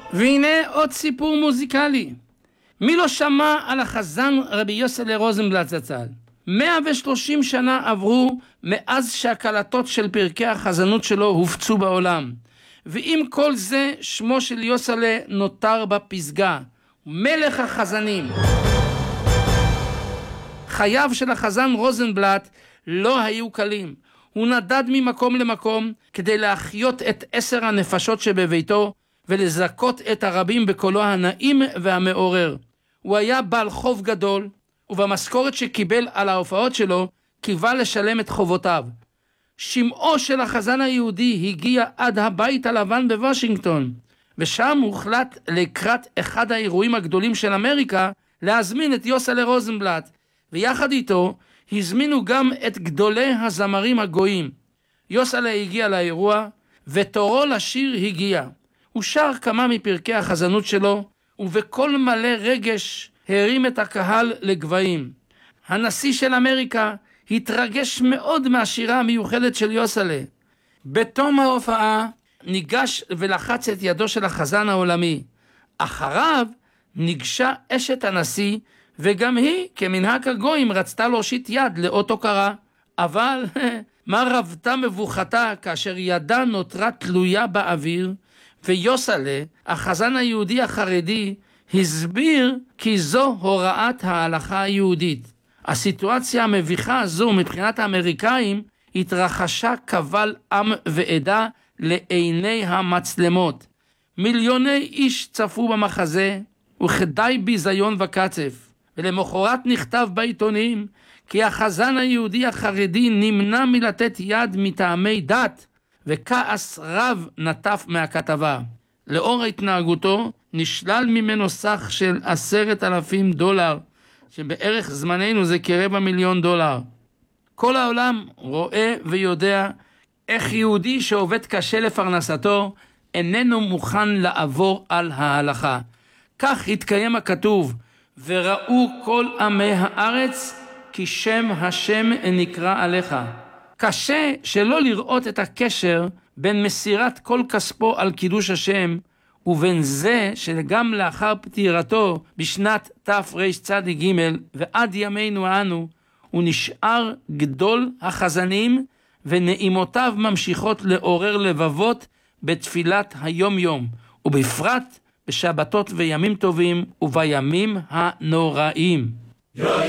והנה עוד סיפור מוזיקלי. מי לא שמע על החזן רבי יוסלה רוזנבלט זצ"ל? 130 שנה עברו מאז שהקלטות של פרקי החזנות שלו הופצו בעולם. ועם כל זה שמו של יוסלה נותר בפסגה, מלך החזנים. חייו של החזן רוזנבלט לא היו קלים. הוא נדד ממקום למקום כדי להחיות את 10 הנפשות שבביתו ולזכות את הרבים בקולו הנעים והמעורר. הוא היה בעל חוב גדול, ובמשכורת שקיבל על ההופעות שלו קיווה לשלם את חובותיו. שמעו של החזן היהודי הגיע עד הבית הלבן בוושינגטון, ושם הוחלט לקראת אחד האירועים הגדולים של אמריקה להזמין את יוסלה רוזנבלט, ויחד איתו הזמינו גם את גדולי הזמרים הגויים. יוסלה הגיע לאירוע, ותורו לשיר הגיע. הוא שר כמה מפרקי החזנות שלו, ובכל מלא רגש הרים את הקהל לגבהים. הנשיא של אמריקה התרגש מאוד מהשירה המיוחדת של יוסלה. בתום ההופעה ניגש ולחץ את ידו של החזן העולמי. אחריו ניגשה אשת הנשיא, וגם היא כמנהג הגויים רצתה להושיט יד לאות הוקרה. אבל מה רבתה מבוכתה כאשר ידה נותרה תלויה באוויר, ויוסלה, החזן היהודי החרדי, הסביר כי זו הוראת ההלכה היהודית. הסיטואציה המביכה הזו מבחינת האמריקאים התרחשה קבל עם ועדה לעיני המצלמות. מיליוני איש צפו במחזה, וכדי ביזיון וקצף. ולמחרת נכתב בעיתונים כי החזן היהודי החרדי נמנע מלתת יד מטעמי דת, וכעס רב נטף מהכתבה. לאור התנהגותו נשלל ממנו סך של $10,000, שבערך זמננו זה $250,000. כל העולם רואה ויודע איך יהודי שעובד קשה לפרנסתו איננו מוכן לעבור על ההלכה. כך התקיים הכתוב, וראו כל עמי הארץ כי שם השם נקרא עליך. קשה שלא לראות את הקשר בין מסירת כל כספו על קידוש השם, ובין זה שגם לאחר פטירתו בשנת תרצ"ג ועד ימינו אנו, הוא נשאר גדול החזנים, ונעימותיו ממשיכות לעורר לבבות בתפילת היום יום, ובפרט בשבתות וימים טובים ובימים הנוראים.